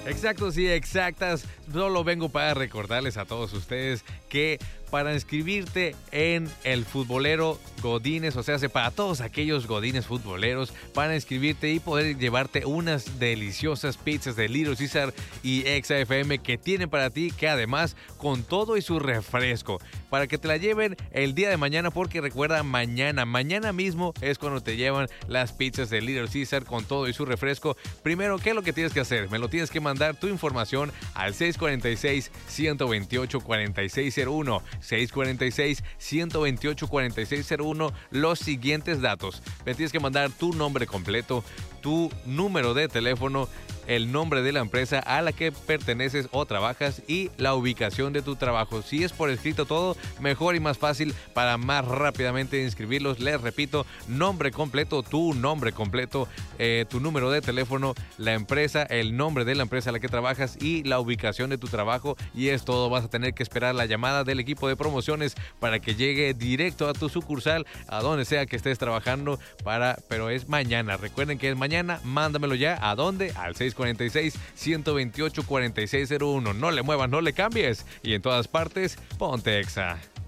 Exactos y exactas, solo vengo para recordarles a todos ustedes que para inscribirte en el futbolero Godínez, o sea, para todos aquellos Godínez futboleros, para inscribirte y poder llevarte unas deliciosas pizzas de Little Caesar y XFM que tienen para ti, que además con todo y su refresco, para que te la lleven el día de mañana, porque recuerda, mañana mismo es cuando te llevan las pizzas de Little Caesar con todo y su refresco. Primero, ¿qué es lo que tienes que hacer? Me lo tienes que mandar tu información al 646-128-4601. 646-128-4601, los siguientes datos. Me tienes que mandar tu nombre completo, tu número de teléfono, el nombre de la empresa a la que perteneces o trabajas y la ubicación de tu trabajo. Si es por escrito todo, mejor y más fácil para más rápidamente inscribirlos. Les repito, nombre completo, tu nombre completo, tu número de teléfono, la empresa, el nombre de la empresa a la que trabajas y la ubicación de tu trabajo, y es todo. Vas a tener que esperar la llamada del equipo de promociones para que llegue directo a tu sucursal, a donde sea que estés trabajando, pero es mañana. Recuerden que es mañana, mándamelo ya. ¿A dónde? Al 646-128-4601. No le muevas, no le cambies. Y en todas partes, ponte Exa.